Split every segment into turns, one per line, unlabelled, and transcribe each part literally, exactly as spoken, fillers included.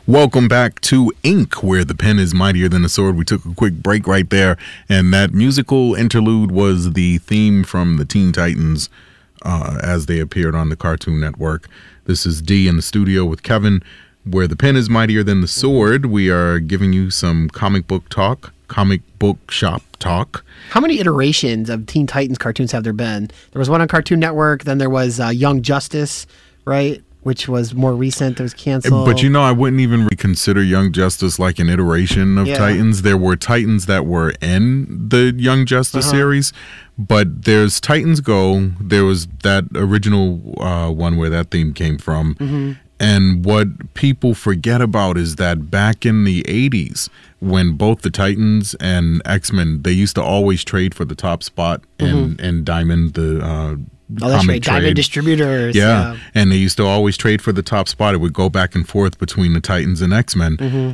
Welcome back to Ink, where the pen is mightier than the sword. We took a quick break right there, and that musical interlude was the theme from the Teen Titans uh, as they appeared on the Cartoon Network. This is D in the studio with Kevin, where the pen is mightier than the sword. We are giving you some comic book talk, comic book shop talk.
How many iterations of Teen Titans cartoons have there been? There was one on Cartoon Network, then there was uh, Young Justice, right? Which was more recent. It was canceled.
But you know, I wouldn't even reconsider Young Justice like an iteration of yeah. Titans. There were Titans that were in the Young Justice uh-huh. series, but there's Titans Go. There was that original uh, one where that theme came from. Mm-hmm. And what people forget about is that back in the eighties, when both the Titans and X-Men, they used to always trade for the top spot in, mm-hmm. in Diamond, the uh
Oh, that's right. Diamond
trade.
Distributors.
Yeah.
yeah.
And they used to always trade for the top spot. It would go back and forth between the Titans and X-Men. Mm-hmm.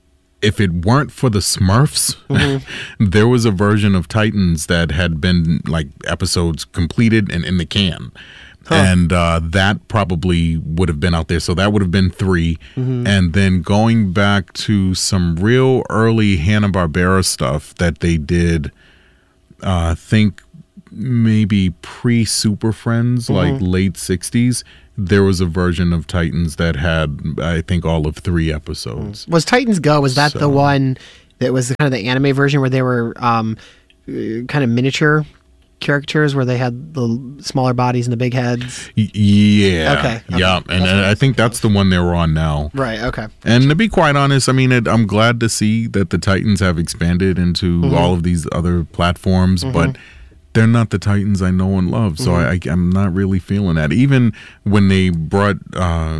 If it weren't for the Smurfs, mm-hmm. there was a version of Titans that had been like episodes completed and in the can. Huh. And uh, that probably would have been out there. So that would have been three. Mm-hmm. And then going back to some real early Hanna-Barbera stuff that they did, uh, think maybe pre-Super Friends, mm-hmm. like late sixties, there was a version of Titans that had, I think, all of three episodes.
Was Titans Go, was that so, the one that was kind of the anime version where they were um, kind of miniature characters where they had the smaller bodies and the big heads?
Yeah.
Okay. okay.
Yeah, and I, I think that's the one they're on now.
Right, okay.
And to be quite honest, I mean, it, I'm glad to see that the Titans have expanded into mm-hmm. all of these other platforms, mm-hmm. but they're not the Titans I know and love, so mm-hmm. I, I'm not really feeling that. Even when they brought uh,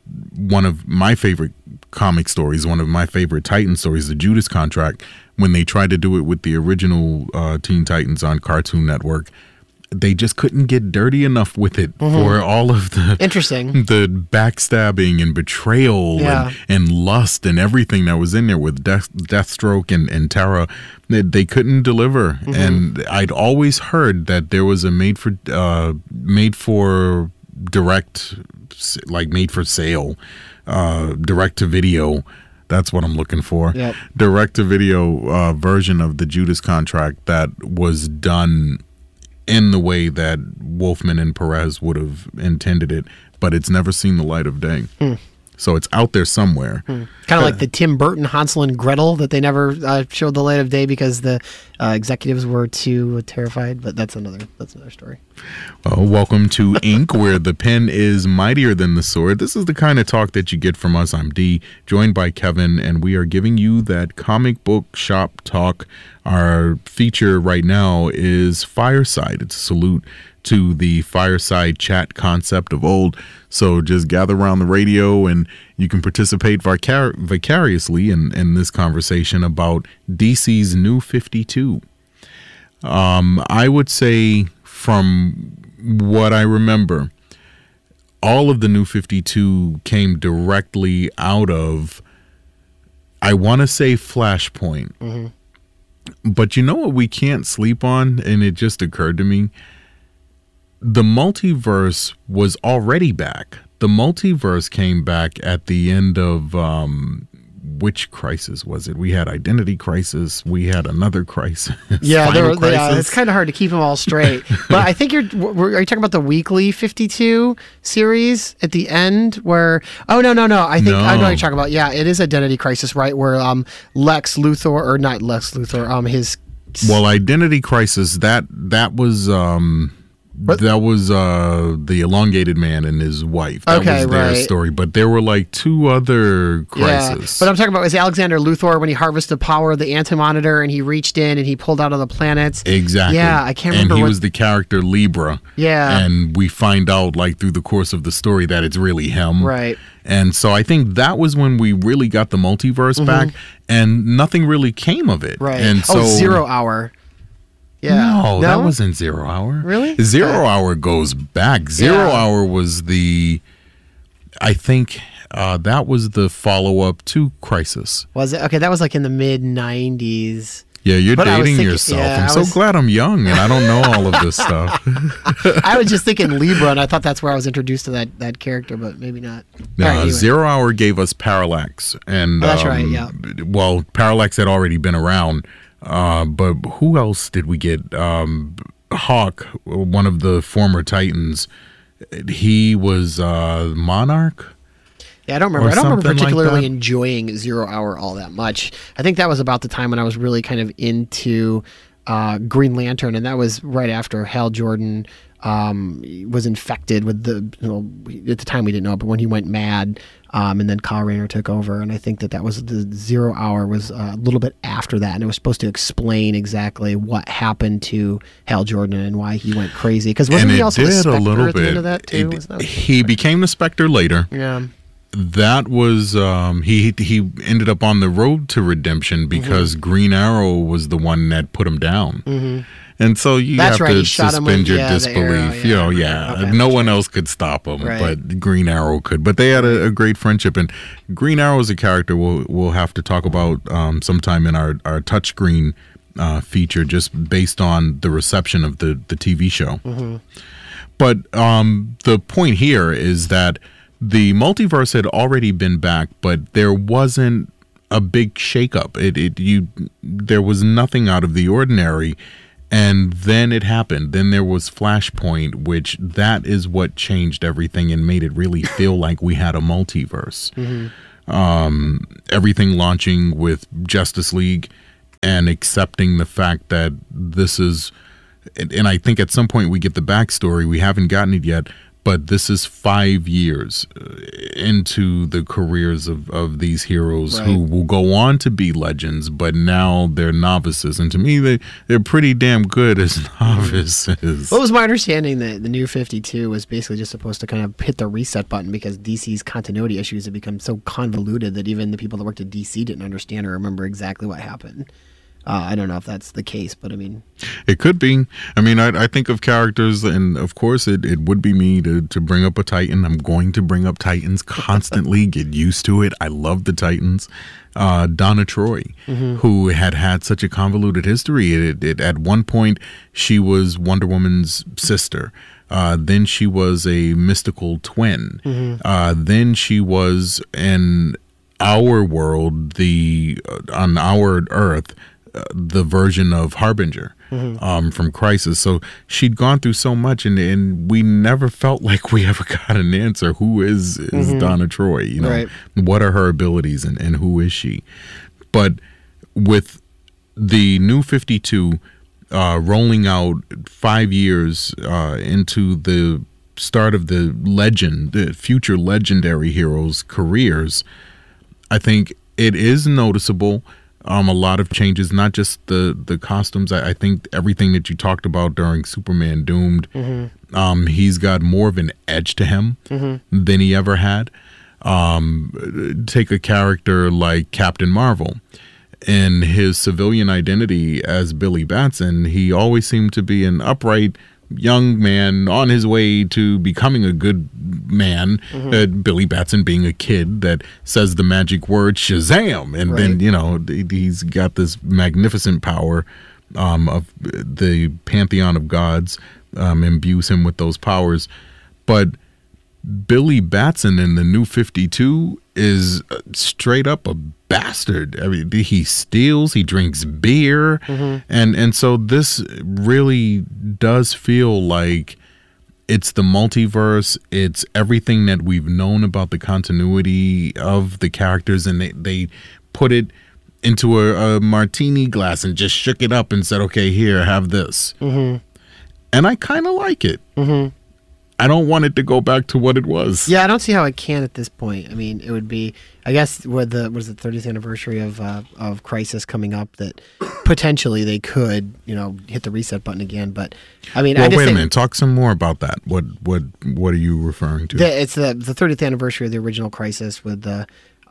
one of my favorite comic stories, one of my favorite Titan stories, the Judas Contract, when they tried to do it with the original uh, Teen Titans on Cartoon Network, they just couldn't get dirty enough with it mm-hmm. for all of the
interesting
the backstabbing and betrayal yeah. and, and lust and everything that was in there with Death, Deathstroke and, and Terra. They, they couldn't deliver. Mm-hmm. And I'd always heard that there was a made for uh, made for direct, like made for sale, uh, direct to video. That's what I'm looking for.
Yep.
Direct to video uh, version of the Judas Contract that was done in the way that Wolfman and Perez would have intended it, but it's never seen the light of day. Hmm. So it's out there somewhere.
Hmm. Kind of uh, like the Tim Burton Hansel and Gretel that they never uh, showed the light of day because the uh, executives were too terrified. But that's another that's another story.
Well, welcome to Ink, where the pen is mightier than the sword. This is the kind of talk that you get from us. I'm D, joined by Kevin, and we are giving you that comic book shop talk. Our feature right now is Fireside. It's a salute to the fireside chat concept of old. So just gather around the radio and you can participate vicar- vicariously in, in this conversation about D C's New fifty-two. Um, I would say from what I remember, all of the New fifty-two came directly out of, I want to say, Flashpoint. Mm-hmm. But you know what we can't sleep on? And it just occurred to me. The multiverse was already back. The multiverse came back at the end of, um, which crisis was it? We had Identity Crisis. We had another crisis.
Yeah, there were, crisis. yeah it's kind of hard to keep them all straight. But I think you're, are you talking about the weekly fifty-two series at the end where, oh, no, no, no. I think, no. I know what you're talking about. Yeah, it is Identity Crisis, right? Where um, Lex Luthor, or not Lex Luthor, um, his...
Well, Identity Crisis, that, that was... Um, But, that was uh, the elongated man and his wife. That
okay,
was their
right.
story. But there were like two other crises.
Yeah. But I'm talking about was Alexander Luthor when he harvested the power of the Anti-Monitor and he reached in and he pulled out of the planets.
Exactly.
Yeah, I can't remember.
And he
what...
was the character Libra.
Yeah.
And we find out like through the course of the story that it's really him.
Right.
And so I think that was when we really got the multiverse mm-hmm. back and nothing really came of it.
Right.
And so,
oh, Zero Hour. Yeah.
No,
no,
that wasn't Zero Hour.
Really?
Zero
uh,
Hour goes back. Zero
yeah.
Hour was the, I think uh, that was the follow-up to Crisis.
Was it? Okay, that was like in the mid nineties.
Yeah, you're but dating thinking, yourself. Yeah, I'm so was, glad I'm young and I don't know all of this stuff.
I was just thinking Libra, and I thought that's where I was introduced to that, that character, but maybe not.
No, right, anyway. Zero Hour gave us Parallax. And,
oh, that's
um,
right, yeah.
Well, Parallax had already been around, uh, but who else did we get? Um, Hawk, one of the former Titans, he was uh, Monarch.
Yeah, I don't remember. I don't remember particularly like enjoying Zero Hour all that much. I think that was about the time when I was really kind of into uh, Green Lantern, and that was right after Hal Jordan um, was infected with the. You know, at the time we didn't know, but when he went mad, um, and then Kyle Rayner took over, and I think that that was the Zero Hour was a little bit after that, and it was supposed to explain exactly what happened to Hal Jordan and why he went crazy. Because wasn't he also the Spectre at the end of that too?
It, that he became the Spectre later.
Yeah.
That was um, he he ended up on the road to redemption because mm-hmm. Green Arrow was the one that put him down,
mm-hmm.
and so you
That's
have
right.
to suspend with, your yeah, disbelief. Arrow, yeah, you know, yeah, okay, no one right. else could stop him, right. but Green Arrow could. But they had a, a great friendship, and Green Arrow is a character we'll we'll have to talk about um, sometime in our our touchscreen uh, feature, just based on the reception of the the T V show.
Mm-hmm.
But um, the point here is that the multiverse had already been back, but there wasn't a big shakeup. It, it, you, there was nothing out of the ordinary, and then it happened. Then there was Flashpoint, which that is what changed everything and made it really feel like we had a multiverse.
Mm-hmm.
Um, everything launching with Justice League and accepting the fact that this is, and I think at some point we get the backstory. We haven't gotten it yet. But this is five years into the careers of, of these heroes right. who will go on to be legends, but now they're novices. And to me, they, they're pretty damn good as novices.
What was my understanding that the New fifty-two was basically just supposed to kind of hit the reset button because D C's continuity issues had become so convoluted that even the people that worked at D C didn't understand or remember exactly what happened. Uh, I don't know if that's the case, but I mean...
It could be. I mean, I, I think of characters, and of course it, it would be me to, to bring up a Titan. I'm going to bring up Titans constantly. Get used to it. I love the Titans. Uh, Donna Troy,
mm-hmm.
who had had such a convoluted history. It, it, at one point, she was Wonder Woman's sister. Uh, then she was a mystical twin.
Mm-hmm.
Uh, then she was in our world, the uh, on our Earth, Uh, the version of Harbinger
mm-hmm.
um, from Crisis. So she'd gone through so much, and, and we never felt like we ever got an answer. Who is, is
mm-hmm.
Donna Troy? You know,
right.
What are her abilities, and, and who is she? But with the New fifty-two uh, rolling out five years uh, into the start of the legend, the future legendary heroes' careers, I think it is noticeable. Um, a lot of changes, not just the the costumes. I, I think everything that you talked about during Superman Doomed,
mm-hmm.
um, he's got more of an edge to him
mm-hmm.
than he ever had. Um, take a character like Captain Marvel. In his civilian identity as Billy Batson, he always seemed to be an upright young man on his way to becoming a good man.
Mm-hmm.
uh, Billy Batson being a kid that says the magic word Shazam, and
right.
then you know he's got this magnificent power um, of the pantheon of gods um, imbues him with those powers. But Billy Batson in the New fifty-two is straight up a bastard. I mean, he steals, he drinks beer,
mm-hmm.
and and so this really does feel like it's the multiverse. It's everything that we've known about the continuity of the characters, and they, they put it into a, a martini glass and just shook it up and said, okay, here, have this.
Mm-hmm.
And I kind of like it.
Mm-hmm.
I don't want it to go back to what it was.
Yeah, I don't see how it can at this point. I mean, it would be, I guess, with the was the thirtieth anniversary of uh, of Crisis coming up, that potentially they could, you know, hit the reset button again. But I mean,
well,
I just
wait
think,
a minute. Talk some more about that. What what what are you referring to?
The, it's the the thirtieth anniversary of the original Crisis with the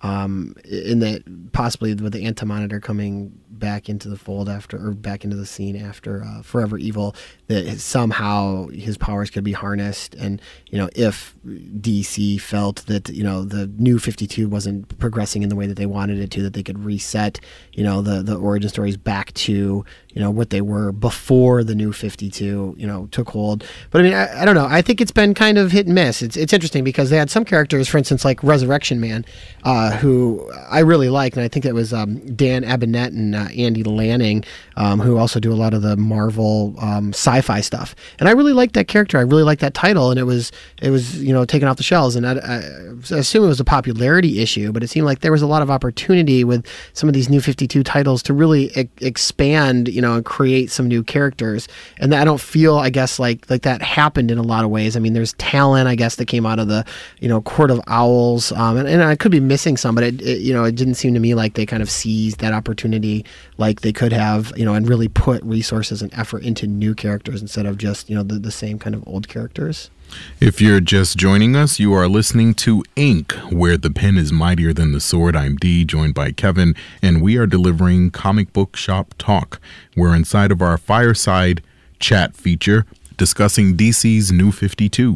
um, in that possibly with the Anti-Monitor coming back into the fold after, or back into the scene after uh, Forever Evil, that somehow his powers could be harnessed. And, you know, if D C felt that, you know, the new fifty-two wasn't progressing in the way that they wanted it to, that they could reset, you know, the, the origin stories back to, you know, what they were before the new fifty-two, you know, took hold. But I mean, I, I don't know. I think it's been kind of hit and miss. It's it's interesting because they had some characters, for instance, like Resurrection Man, uh, who I really liked, and I think that was um, Dan Abnett and uh, Andy Lanning, um, who also do a lot of the Marvel um, sci-fi stuff. And I really liked that character. I really liked that title, and it was it was you know taken off the shelves. And I, I assume it was a popularity issue, but it seemed like there was a lot of opportunity with some of these new fifty-two titles to really e- expand, you know, and create some new characters. And I don't feel, I guess, like like that happened in a lot of ways. I mean, there's talent, I guess, that came out of the, you know, Court of Owls, um, and, and I could be missing some, but it, it, you know, it didn't seem to me like they kind of seized that opportunity like they could have, you know, and really put resources and effort into new characters instead of just, you know, the, the same kind of old characters.
If you're just joining us, you are listening to Ink, where the pen is mightier than the sword. I'm Dee, joined by Kevin, and we are delivering Comic Book Shop Talk. We're inside of our fireside chat feature discussing D C's New fifty-two.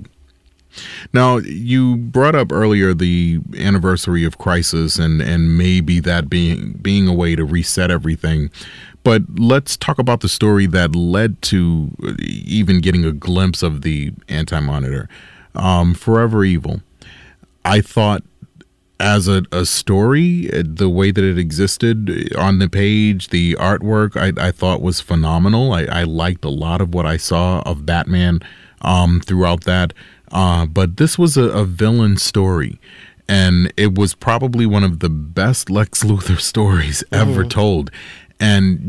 Now, you brought up earlier the anniversary of Crisis and, and maybe that being being a way to reset everything. But let's talk about the story that led to even getting a glimpse of the Anti-Monitor. Um, Forever Evil. I thought as a, a story, the way that it existed on the page, the artwork, I, I thought was phenomenal. I, I liked a lot of what I saw of Batman um, throughout that. Uh, but this was a, a villain story. And it was probably one of the best Lex Luthor stories ever mm-hmm. told. And